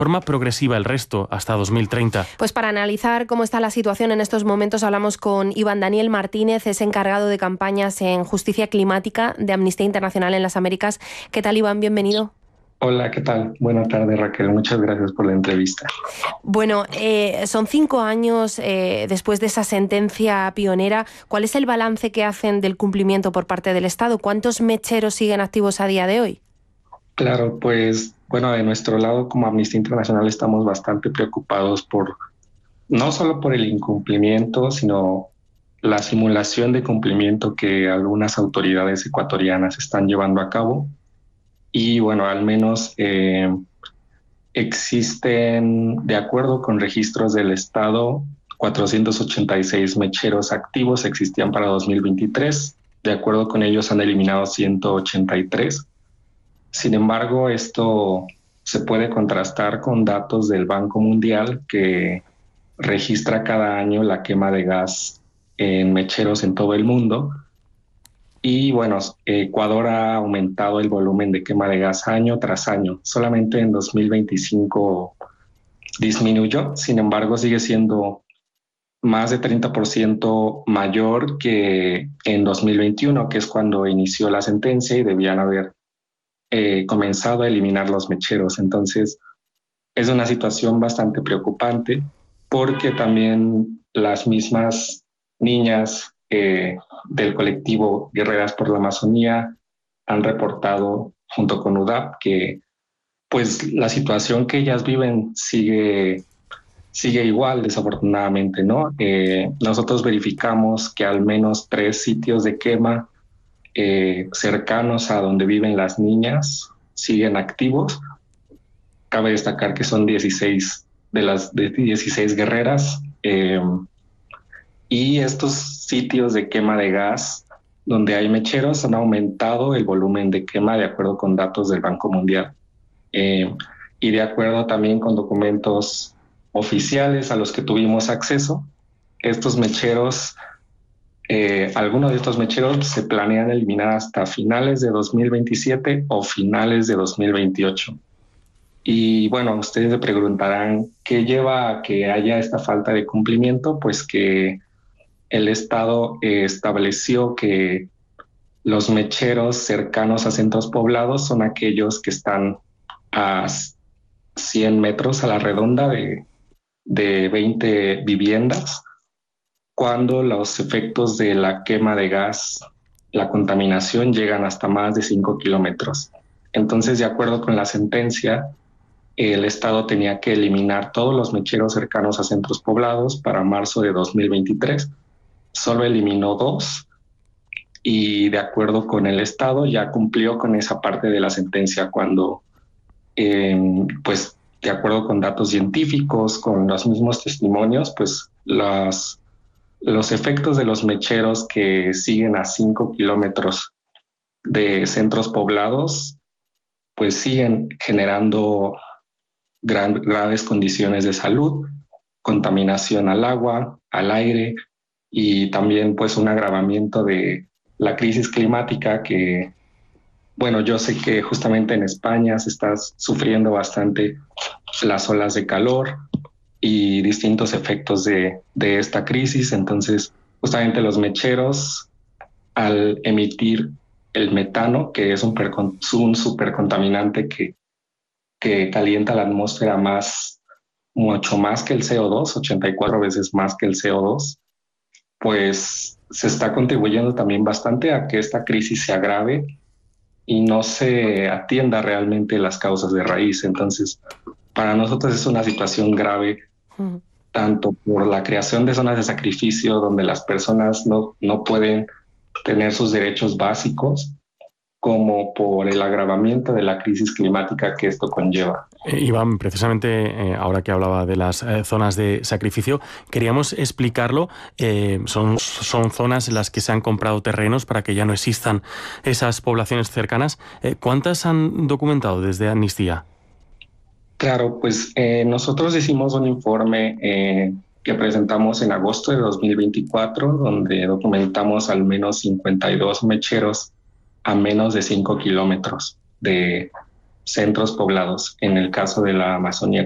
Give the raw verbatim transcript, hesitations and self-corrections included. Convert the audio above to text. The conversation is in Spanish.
forma progresiva el resto hasta dos mil treinta. Pues para analizar cómo está la situación en estos momentos hablamos con Iván Daniel Martínez, es encargado de campañas en justicia climática de Amnistía Internacional en las Américas. ¿Qué tal, Iván? Bienvenido. Hola, ¿qué tal? Buenas tardes, Raquel. Muchas gracias por la entrevista. Bueno, eh, son cinco años eh, después de esa sentencia pionera. ¿Cuál es el balance que hacen del cumplimiento por parte del Estado? ¿Cuántos mecheros siguen activos a día de hoy? Claro, pues, bueno, de nuestro lado como Amnistía Internacional estamos bastante preocupados por, no solo por el incumplimiento, sino la simulación de cumplimiento que algunas autoridades ecuatorianas están llevando a cabo. Y bueno, al menos eh, existen, de acuerdo con registros del Estado, cuatrocientos ochenta y seis mecheros activos existían para dos mil veintitrés. De acuerdo con ellos han eliminado ciento ochenta y tres. Sin embargo, esto se puede contrastar con datos del Banco Mundial, que registra cada año la quema de gas en mecheros en todo el mundo. Y bueno, Ecuador ha aumentado el volumen de quema de gas año tras año. Solamente en dos mil veinticinco disminuyó, sin embargo sigue siendo más de treinta por ciento mayor que en dos mil veintiuno, que es cuando inició la sentencia y debían haber eh, comenzado a eliminar los mecheros. Entonces es una situación bastante preocupante porque también las mismas niñas Eh, del colectivo Guerreras por la Amazonía han reportado junto con U D A P que pues la situación que ellas viven sigue, sigue igual, desafortunadamente, ¿no? Eh, nosotros verificamos que al menos tres sitios de quema eh, cercanos a donde viven las niñas siguen activos. Cabe destacar que son dieciséis de las de dieciséis guerreras. Eh, Y estos sitios de quema de gas donde hay mecheros han aumentado el volumen de quema de acuerdo con datos del Banco Mundial. Eh, y de acuerdo también con documentos oficiales a los que tuvimos acceso, estos mecheros, eh, algunos de estos mecheros se planean eliminar hasta finales de dos mil veintisiete o finales de dos mil veintiocho. Y bueno, ustedes se preguntarán qué lleva a que haya esta falta de cumplimiento, pues que el Estado eh, estableció que los mecheros cercanos a centros poblados son aquellos que están a cien metros a la redonda de, de veinte viviendas, cuando los efectos de la quema de gas, la contaminación, llegan hasta más de cinco kilómetros. Entonces, de acuerdo con la sentencia, el Estado tenía que eliminar todos los mecheros cercanos a centros poblados para marzo de dos mil veintitrés. Solo eliminó dos y de acuerdo con el Estado ya cumplió con esa parte de la sentencia cuando, eh, pues de acuerdo con datos científicos, con los mismos testimonios, pues las, los efectos de los mecheros que siguen a cinco kilómetros de centros poblados, pues siguen generando gran, graves condiciones de salud, contaminación al agua, al aire, y también pues un agravamiento de la crisis climática que, bueno, yo sé que justamente en España se está sufriendo bastante las olas de calor y distintos efectos de, de esta crisis. Entonces, justamente los mecheros, al emitir el metano, que es un, un supercontaminante que, que calienta la atmósfera más, mucho más que el C O dos, ochenta y cuatro veces más que el C O dos, pues se está contribuyendo también bastante a que esta crisis se agrave y no se atienda realmente las causas de raíz. Entonces, para nosotros es una situación grave, uh-huh. tanto por la creación de zonas de sacrificio donde las personas no, no pueden tener sus derechos básicos, como por el agravamiento de la crisis climática que esto conlleva. Eh, Iván, precisamente eh, ahora que hablaba de las eh, zonas de sacrificio, queríamos explicarlo. Eh, son, son zonas en las que se han comprado terrenos para que ya no existan esas poblaciones cercanas. Eh, ¿Cuántas han documentado desde Amnistía? Claro, pues eh, nosotros hicimos un informe eh, que presentamos en agosto de dos mil veinticuatro, donde documentamos al menos cincuenta y dos mecheros a menos de cinco kilómetros de centros poblados, en el caso de la Amazonía